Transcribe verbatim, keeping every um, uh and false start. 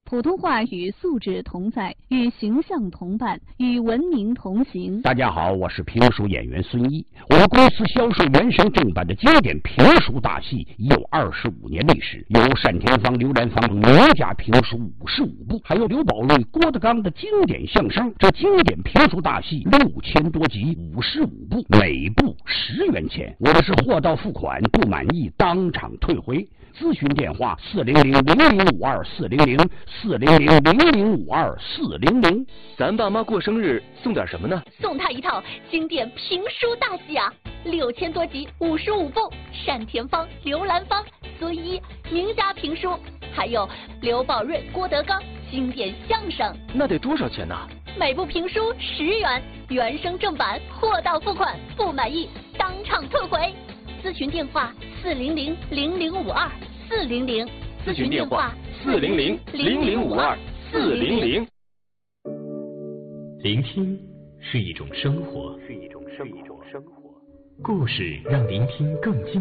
普通话与素质同在，与形象同伴，与文明同行。 大家好，我是评书演员孙一。我们公司销售原声正版的经典评书大戏已有二十五年历史，有单田芳、刘兰芳名家评书五十五部，还有刘宝瑞、郭德纲的经典相声。这经典评书大戏六千多集，五十五部，每部十元钱。我们是货到付款，不满意当场退回。咨询电话四零零零零五二四零零四零零零零五二四零零。 咱爸妈过生日送点什么呢？ 送他一套经典评书大戏啊，六千多集，五十五部，单田芳、刘兰芳、孙一名家评书，还有刘宝瑞、郭德纲经典相声。 那得多少钱呢？ 每部评书十元，原声正版，货到付款，不满意当场退回。咨询电话四零零零零五二四零零， 咨询电话四零零零零五二四零零。 聆听是一种生活，是一种生活，故事让聆听更精